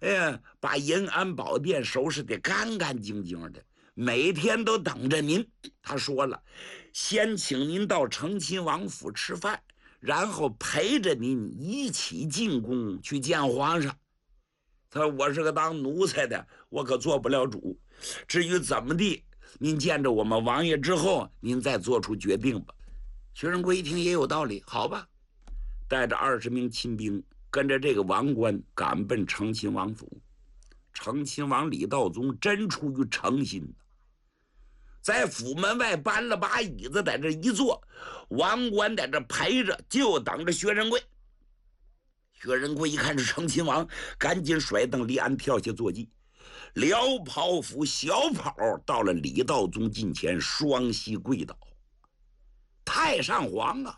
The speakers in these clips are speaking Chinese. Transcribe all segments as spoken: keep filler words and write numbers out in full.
哎呀，把银安宝殿收拾得干干净净的，每天都等着您。他说了，先请您到成亲王府吃饭，然后陪着您一起进宫去见皇上。他说我是个当奴才的，我可做不了主。至于怎么地，您见着我们王爷之后，您再做出决定吧。薛仁贵一听也有道理，好吧，带着二十名亲兵，跟着这个王冠赶奔成亲王府。成亲王李道宗真出于诚心，在府门外搬了把椅子，在这一坐，王冠在这陪着，就等着薛仁贵。薛仁贵一看是成亲王，赶紧甩蹬离鞍，跳下坐骑，撩袍服小跑到了李道宗近前，双膝跪倒。太上皇啊，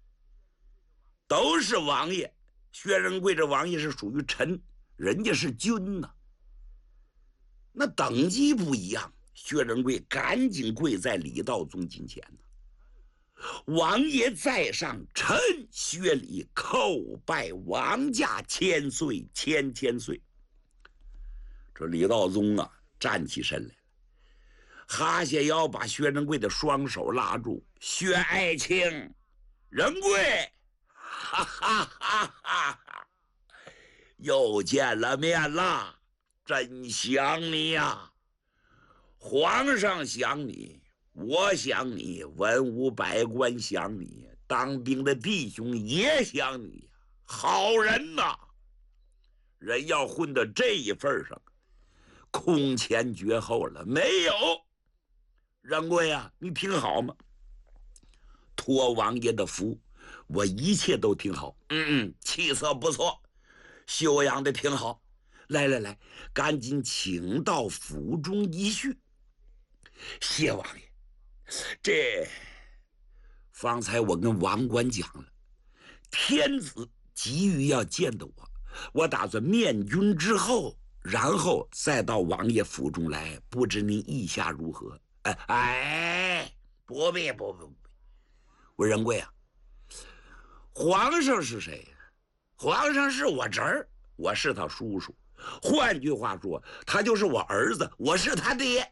都是王爷。薛仁贵这王爷是属于臣，人家是君呐、啊，那等级不一样。薛仁贵赶紧跪在李道宗近前呢，王爷在上，臣薛礼叩拜王驾千岁千千岁。这李道宗啊，站起身来，哈下腰把薛仁贵的双手拉住。薛爱卿，仁贵，哈哈哈哈哈，又见了面了，真想你呀、啊！皇上想你，我想你，文武百官想你，当兵的弟兄也想你，好人呐！人要混到这一份上，空前绝后了没有？仁贵啊，你挺好吗？托王爷的福，我一切都挺好。嗯嗯，气色不错，修养的挺好。来来来，赶紧请到府中一叙。谢王爷，这方才我跟王官讲了，天子急于要见到我，我打算面君之后，然后再到王爷府中来，不知您意下如何？哎哎，不必不必不必。我仁贵啊，皇上是谁？皇上是我侄儿，我是他叔叔。换句话说，他就是我儿子，我是他爹。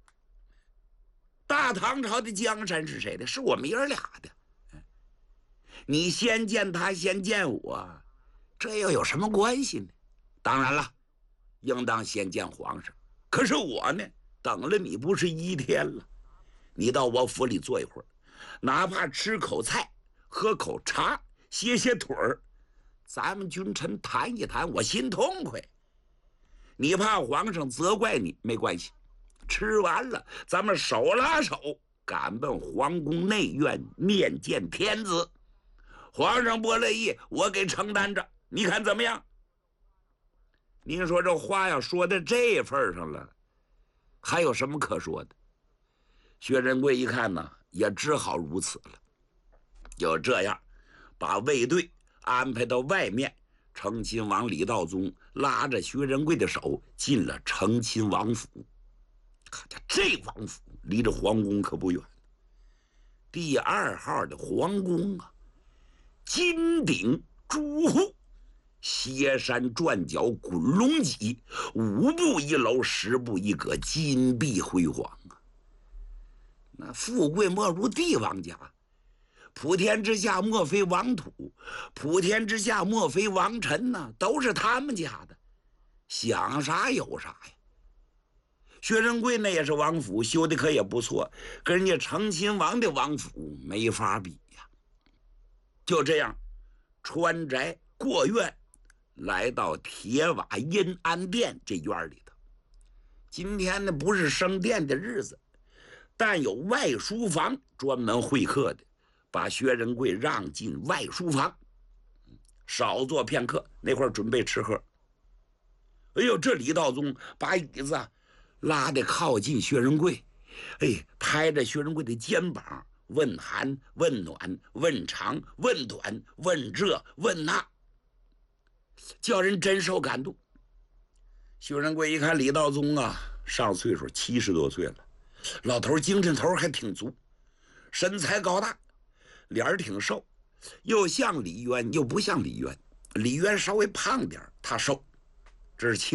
大唐朝的江山是谁的？是我们爷俩的。你先见他，先见我，这又有什么关系呢？当然了，应当先见皇上。可是我呢，等了你不是一天了，你到我府里坐一会儿，哪怕吃口菜，喝口茶，歇歇腿儿，咱们君臣谈一谈，我心痛快。你怕皇上责怪你没关系，吃完了咱们手拉手赶奔皇宫内院面见天子。皇上不乐意，我给承担着，你看怎么样？您说这话要说到这份上了，还有什么可说的？薛仁贵一看呢，也只好如此了。就这样，把卫队安排到外面，成亲王李道宗拉着薛仁贵的手进了成亲王府。这王府离着皇宫可不远，第二号的皇宫啊，金顶朱户，歇山转角滚龙脊，五步一楼，十步一阁，金碧辉煌啊！那富贵莫如帝王家，普天之下莫非王土，普天之下莫非王臣呐、啊，都是他们家的，想啥有啥呀。薛仁贵那也是王府，修的可也不错，跟人家成亲王的王府没法比呀。就这样，穿宅过院，来到铁瓦阴安殿这院里头。今天呢不是升殿的日子，但有外书房专门会客的，把薛仁贵让进外书房，少坐片刻，那会儿准备吃喝。哎呦，这李道宗把椅子啊拉得靠近薛仁贵，哎，拍着薛仁贵的肩膀，问寒问暖，问长问短，问这问那，叫人真受感动。薛仁贵一看李道宗啊，上岁数七十多岁了，老头精神头还挺足，身材高大，脸儿挺瘦，又像李渊又不像李渊，李渊稍微胖点他瘦，这是